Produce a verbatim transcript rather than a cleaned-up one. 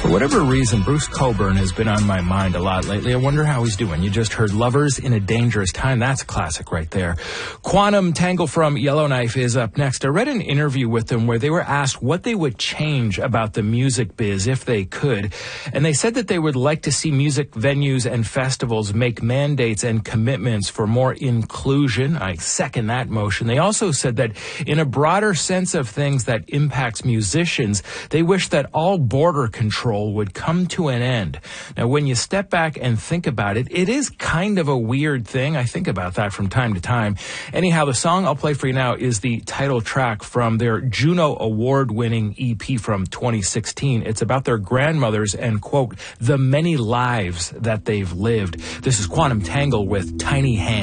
For whatever reason, Bruce Cockburn has been on my mind a lot lately. I wonder how he's doing. You just heard Lovers in a Dangerous Time. That's a classic right there. Quantum Tangle from Yellowknife is up next. I read an interview with them where they were asked what they would change about the music biz if they could. And they said that they would like to see music venues and festivals make mandates and commitments for more inclusion. I second that motion. They also said that in a broader sense of things that impacts musicians, they wish that all border control would come to an end. Now, when you step back and think about it, it is kind of a weird thing. I think about that from time to time. Anyhow, the song I'll play for you now is the title track from their Juno Award-winning E P from twenty sixteen. It's about their grandmothers and, quote, the many lives that they've lived. This is Quantum Tangle with Tiny Hands.